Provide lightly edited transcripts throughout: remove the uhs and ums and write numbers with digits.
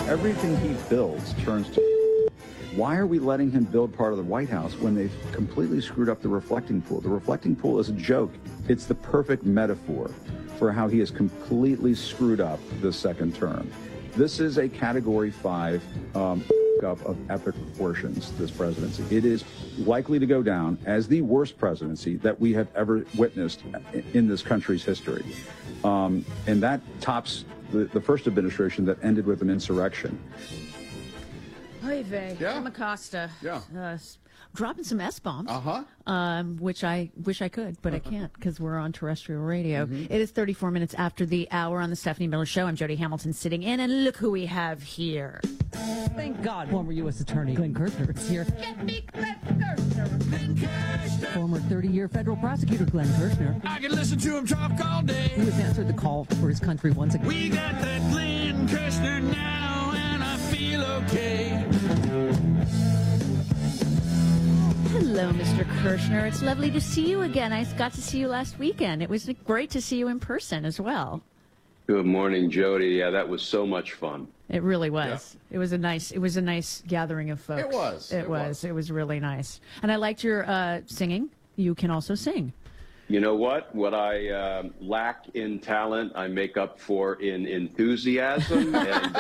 Everything he builds turns to. Why are we letting him build part of the White House when they've completely screwed up the reflecting pool? The reflecting pool is a joke. It's the perfect metaphor for how he has completely screwed up the second term. This is a Category 5 up of epic proportions, this presidency. It is likely to go down as the worst presidency that we have ever witnessed in this country's history. And that tops the first administration that ended with an insurrection. Oy vey. Yeah. Jim Acosta. Yeah. Dropping some S-bombs. Uh-huh. Which I wish I could, but I can't because we're on terrestrial radio. It is 34 minutes after the hour on the Stephanie Miller Show. I'm Jody Hamilton sitting in, and look who we have here. Thank God former U.S. Attorney Glenn Kirshner is here. Get me Glenn Kirshner. Former 30-year federal prosecutor Glenn Kirshner, I can listen to him talk all day. who has answered the call for his country once again. We got that Glenn Kirshner now, and I feel okay. Hello, Mr. Kirshner. It's lovely to see you again. I got to see you last weekend. It was great to see you in person as well. Good morning, Jody. Yeah, that was so much fun. It really was. Yeah. It was a nice gathering of folks. It was. It was really nice. And I liked your singing. You can also sing. You know what? What I lack in talent, I make up for in enthusiasm.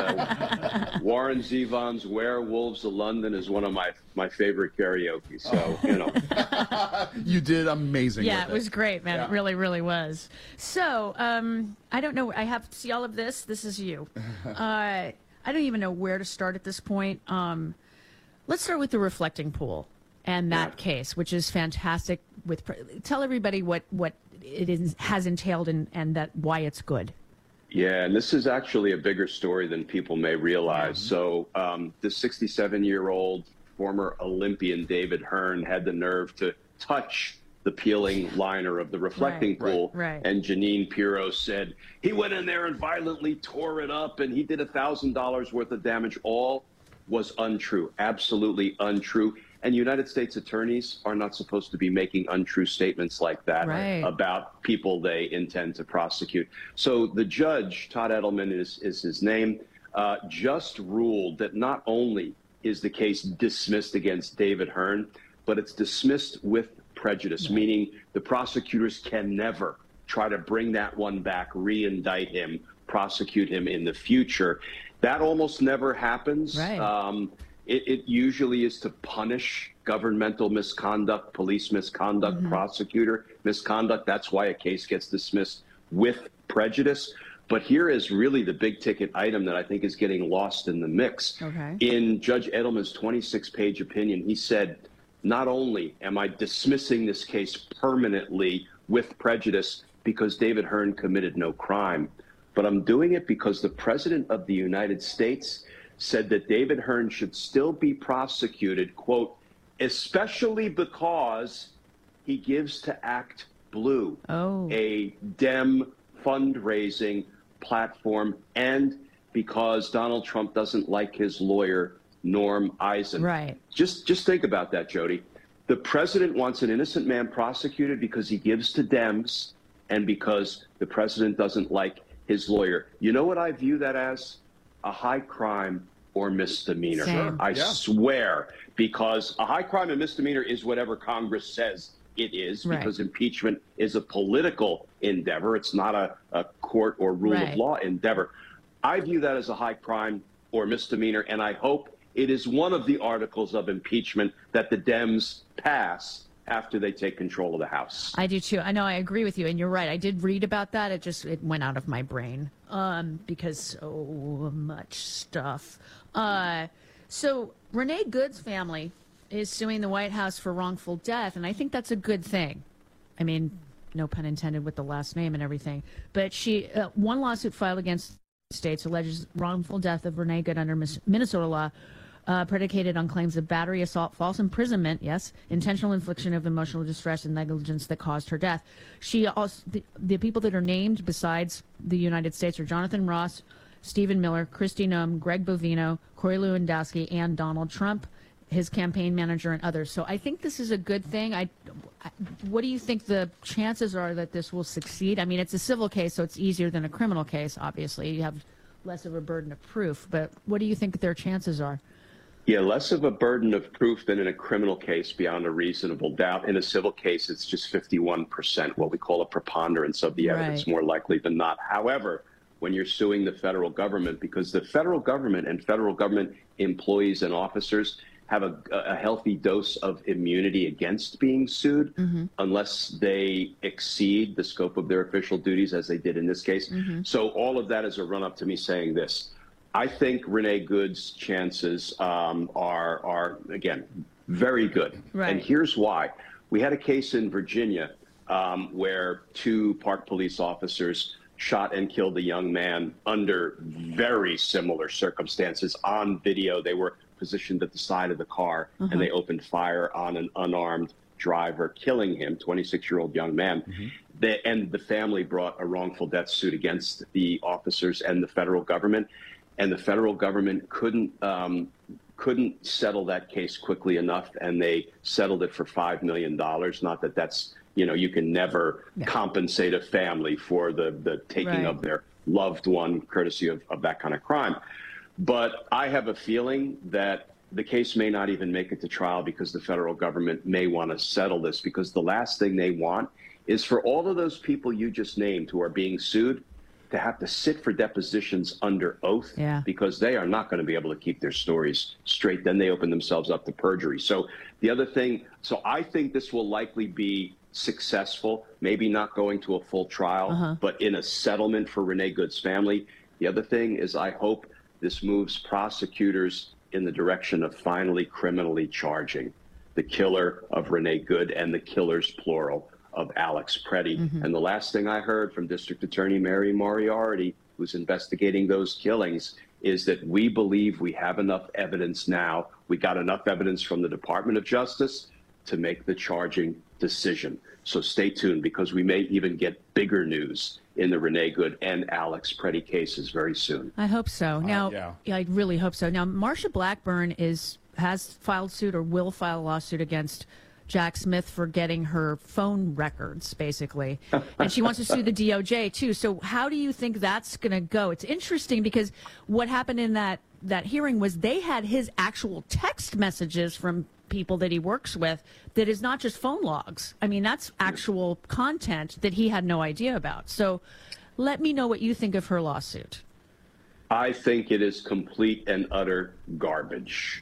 And Warren Zevon's "Werewolves of London" is one of my favorite karaoke. So, you know. You did amazing. Yeah, with it was great, man. Yeah. It really, really was. So, I don't know. I have to see all of this. This is you. I don't even know where to start at this point. Let's start with the reflecting pool and that case, which is fantastic. Tell everybody what it has entailed and that why it's good. Yeah, and this is actually a bigger story than people may realize. So the 67-year-old former Olympian David Hearn had the nerve to touch the peeling liner of the reflecting pool. Right. And Jeanine Pirro said he went in there and violently tore it up and he did $1,000 worth of damage. All was untrue, absolutely untrue. And United States attorneys are not supposed to be making untrue statements like that about people they intend to prosecute. So the judge, Todd Edelman is his name, just ruled that not only is the case dismissed against David Hearn, but it's dismissed with prejudice, meaning the prosecutors can never try to bring that one back, re-indict him, prosecute him in the future. That almost never happens. Right. It usually is to punish governmental misconduct, police misconduct, prosecutor misconduct. That's why a case gets dismissed with prejudice. But here is really the big ticket item that I think is getting lost in the mix. Okay. In Judge Edelman's 26-page opinion, he said, not only am I dismissing this case permanently with prejudice because David Hearn committed no crime, but I'm doing it because the President of the United States said that David Hearn should still be prosecuted, quote, especially because he gives to Act Blue, a Dem fundraising platform, and because Donald Trump doesn't like his lawyer, Norm Eisen. Right. Just think about that, Jody. The president wants an innocent man prosecuted because he gives to Dems and because the president doesn't like his lawyer. You know what I view that as? A high crime or misdemeanor. Same. I swear, because a high crime and misdemeanor is whatever Congress says it is, because impeachment is a political endeavor. It's not a court or rule of law endeavor. I view that as a high crime or misdemeanor, and I hope it is one of the articles of impeachment that the Dems pass after they take control of the House. I do too. I know, I agree with you, and you're right. I did read about that. It went out of my brain because so much stuff. So Renee Good's family is suing the White House for wrongful death, and I think that's a good thing. I mean, no pun intended with the last name and everything. But one lawsuit filed against states alleges wrongful death of Renee Good under Minnesota law, predicated on claims of battery, assault, false imprisonment, intentional infliction of emotional distress and negligence that caused her death. She also, the people that are named besides the United States are Jonathan Ross, Stephen Miller, Kristi Noem, Greg Bovino, Corey Lewandowski, and Donald Trump, his campaign manager, and others. So I think this is a good thing. What do you think the chances are that this will succeed? I mean, it's a civil case, so it's easier than a criminal case, obviously. You have less of a burden of proof. But what do you think their chances are? Yeah, less of a burden of proof than in a criminal case beyond a reasonable doubt. In a civil case, it's just 51%, what we call a preponderance of the evidence, more likely than not. However, when you're suing the federal government, because the federal government and federal government employees and officers have a healthy dose of immunity against being sued unless they exceed the scope of their official duties, as they did in this case. So all of that is a run-up to me saying this. I think Renee Good's chances are, again, very good. Right. And here's why. We had a case in Virginia where 2 Park police officers shot and killed a young man under very similar circumstances. On video, they were positioned at the side of the car, and they opened fire on an unarmed driver, killing him, 26-year-old young man. And the family brought a wrongful death suit against the officers and the federal government. And the federal government couldn't settle that case quickly enough, and they settled it for $5 million. Not that that's, you can never compensate a family for the taking of their loved one, courtesy of that kind of crime. But I have a feeling that the case may not even make it to trial because the federal government may want to settle this, because the last thing they want is for all of those people you just named who are being sued to have to sit for depositions under oath, because they are not going to be able to keep their stories straight. Then they open themselves up to perjury. So the other thing, so I think this will likely be successful, maybe not going to a full trial, but in a settlement for Renee Good's family. The other thing is I hope this moves prosecutors in the direction of finally criminally charging the killer of Renee Good and the killers, plural, of Alex Preddy. And the last thing I heard from District Attorney Mary Moriarty, who's investigating those killings, is that we believe we have enough evidence now. We got enough evidence from the Department of Justice to make the charging decision. So stay tuned, because we may even get bigger news in the Renee Good and Alex Preddy cases very soon. I hope so. Now, I really hope so. Now, Marsha Blackburn has filed suit or will file a lawsuit against Jack Smith for getting her phone records, basically. And she wants to sue the DOJ, too. So how do you think that's going to go? It's interesting because what happened in that hearing was they had his actual text messages from people that he works with that is not just phone logs. I mean, that's actual content that he had no idea about. So let me know what you think of her lawsuit. I think it is complete and utter garbage.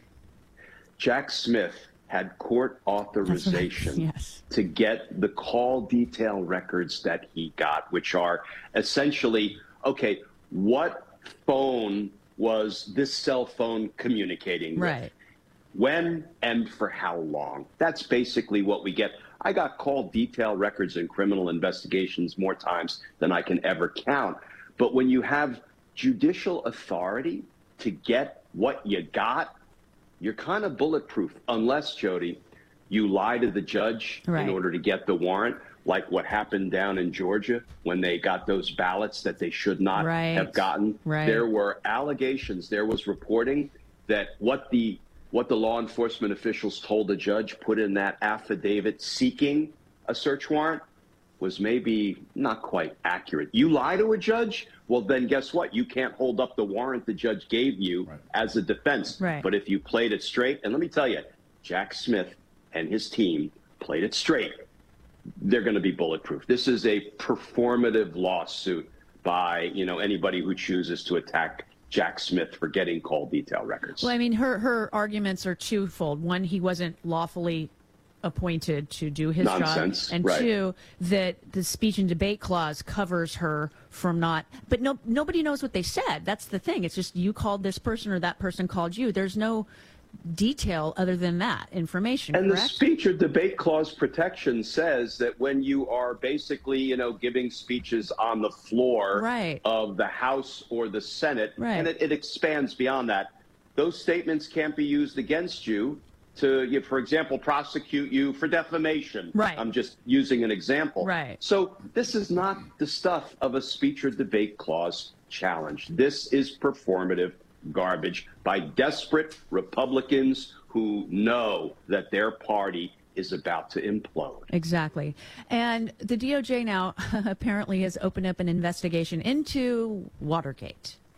Jack Smith had court authorization to get the call detail records that he got, which are essentially, okay, what phone was this cell phone communicating with? When and for how long? That's basically what we get. I got call detail records in criminal investigations more times than I can ever count. But when you have judicial authority to get what you got, you're kind of bulletproof, unless, Jody, you lie to the judge in order to get the warrant, like what happened down in Georgia when they got those ballots that they should not have gotten. There were allegations, there was reporting that what the law enforcement officials told the judge, put in that affidavit seeking a search warrant, was maybe not quite accurate. You lie to a judge, well, then guess what? You can't hold up the warrant the judge gave you as a defense. But if you played it straight, and let me tell you, Jack Smith and his team played it straight, they're going to be bulletproof. This is a performative lawsuit by, anybody who chooses to attack Jack Smith for getting call detail records. Well, I mean, her arguments are twofold. One, he wasn't lawfully appointed to do his job, and two, that the speech and debate clause covers her from not. But nobody knows what they said. That's the thing. It's just you called this person or that person called you. There's no detail other than that information. And correct? The speech or debate clause protection says that when you are basically, giving speeches on the floor of the House or the Senate, and it expands beyond that, those statements can't be used against you to, for example, prosecute you for defamation. I'm just using an example. So this is not the stuff of a speech or debate clause challenge. This is performative garbage by desperate Republicans who know that their party is about to implode. Exactly. And the DOJ now apparently has opened up an investigation into Watergate.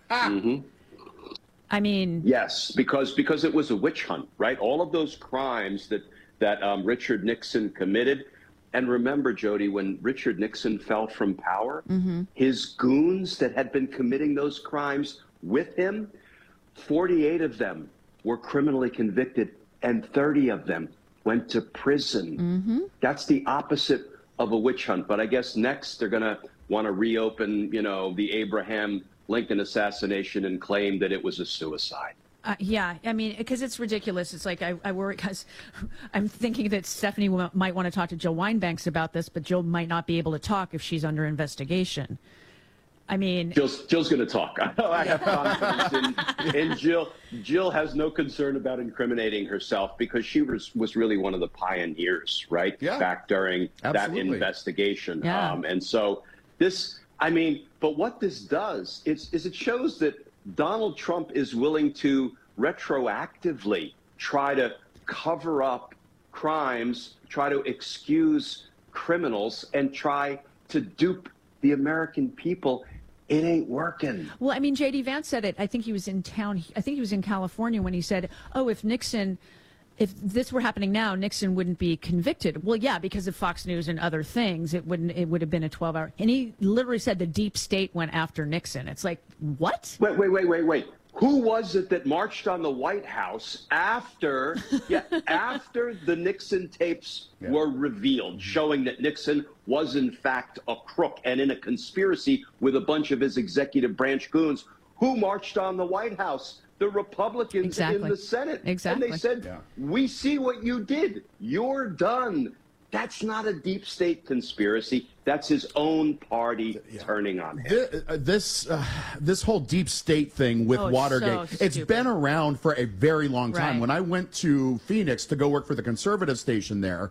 I mean, Yes, because it was a witch hunt, right? All of those crimes that Richard Nixon committed. And remember, Jody, when Richard Nixon fell from power, his goons that had been committing those crimes with him, 48 of them were criminally convicted and 30 of them went to prison. That's the opposite of a witch hunt. But I guess next they're going to want to reopen, the Abraham Lincoln assassination and claim that it was a suicide. yeah, I mean, because it's ridiculous. It's like I worry because I'm thinking that Stephanie might want to talk to Jill Wine-Banks about this, but Jill might not be able to talk if she's under investigation. I mean, Jill's going to talk. I have confidence in Jill. Jill has no concern about incriminating herself because she was really one of the pioneers, right? Yeah. Back during Absolutely. that investigation. Yeah. And so but what this does is it shows that Donald Trump is willing to retroactively try to cover up crimes, try to excuse criminals, and try to dupe the American people. It ain't working. well, I mean, J.D. Vance said it. I think he was in town. I think he was in California when he said, "Oh, if this were happening now, Nixon wouldn't be convicted." Well, yeah, because of Fox News and other things, it would have been a 12-hour. And he literally said the deep state went after Nixon. It's like, what? Wait. Who was it that marched on the White House after the Nixon tapes were revealed, showing that Nixon was in fact a crook and in a conspiracy with a bunch of his executive branch goons? Who marched on the White House? The Republicans Exactly. in the Senate. Exactly. And they said, we see what you did. You're done. That's not a deep state conspiracy. That's his own party turning on him. This whole deep state thing with Oh, Watergate, so it's stupid. been around for a very long time. Right. When I went to Phoenix to go work for the conservative station there,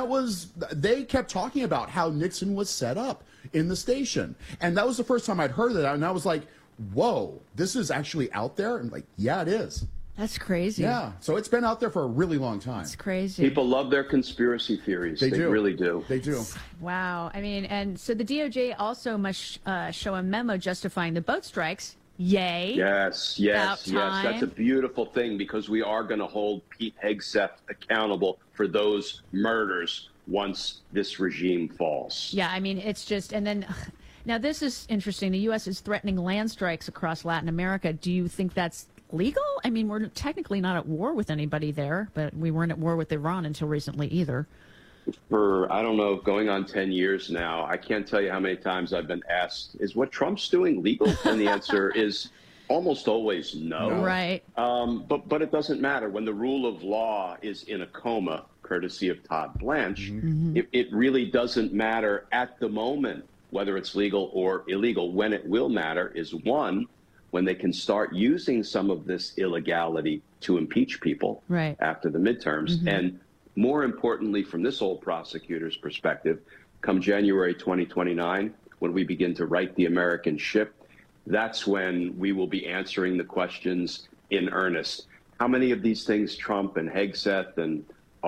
they kept talking about how Nixon was set up in the station. And that was the first time I'd heard that. And I was like, whoa, this is actually out there? And like, yeah, it is. That's crazy. Yeah. So it's been out there for a really long time. It's crazy. People love their conspiracy theories. They do. Really do. They do. Wow. I mean, and so the DOJ also must show a memo justifying the boat strikes. Yay. Yes. About time. That's a beautiful thing because we are going to hold Pete Hegseth accountable for those murders once this regime falls. Yeah, I mean, it's just, and then, now this is interesting. The U.S. is threatening land strikes across Latin America. Do you think that's legal? I mean, we're technically not at war with anybody there, but we weren't at war with Iran until recently either. For, I don't know, going on 10 years now, I can't tell you how many times I've been asked, is what Trump's doing legal? And the answer is almost always no. Right. But it doesn't matter. When the rule of law is in a coma, courtesy of Todd Blanche, it really doesn't matter at the moment whether it's legal or illegal. When it will matter is, one, when they can start using some of this illegality to impeach people Right. after the midterms. And more importantly, from this old prosecutor's perspective, come January 2029, when we begin to right the American ship, that's when we will be answering the questions in earnest. How many of these things Trump and Hegseth and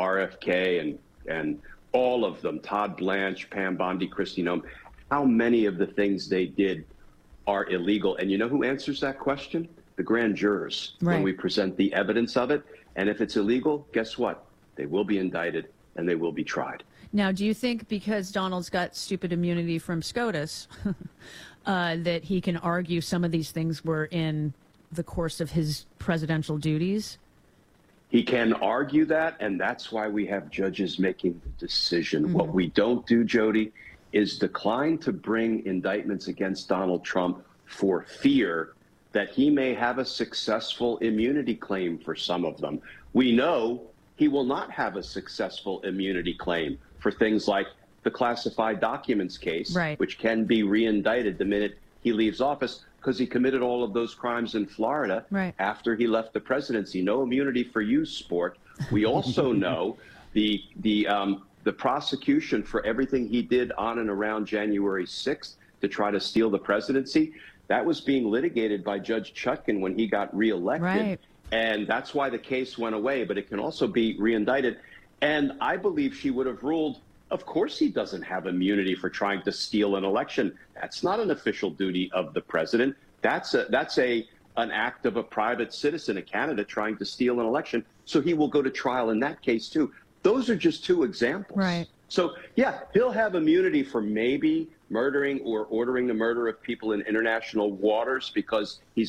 RFK and all of them, Todd Blanche, Pam Bondi, Kristi Noem, how many of the things they did are illegal? And you know who answers that question? The grand jurors, when Right. we present the evidence of it. And if it's illegal, guess what? They will be indicted and they will be tried. Now, do you think because Donald's got stupid immunity from SCOTUS that he can argue some of these things were in the course of his presidential duties? He can argue that, and that's why we have judges making the decision. What we don't do, Jody, is decline to bring indictments against Donald Trump for fear that he may have a successful immunity claim for some of them. We know he will not have a successful immunity claim for things like the classified documents case, Right. which can be re-indicted the minute he leaves office because he committed all of those crimes in Florida Right. after he left the presidency. No immunity for you, sport. We also know the prosecution for everything he did on and around January 6th to try to steal the presidency. That was being litigated by Judge Chutkan when he got reelected. Right. And that's why the case went away, but it can also be reindicted. And I believe she would have ruled, of course he doesn't have immunity for trying to steal an election. That's not an official duty of the president. That's an act of a private citizen of Canada trying to steal an election. So he will go to trial in that case too. Those are just two examples. Right. So yeah, he'll have immunity for maybe murdering or ordering the murder of people in international waters because he's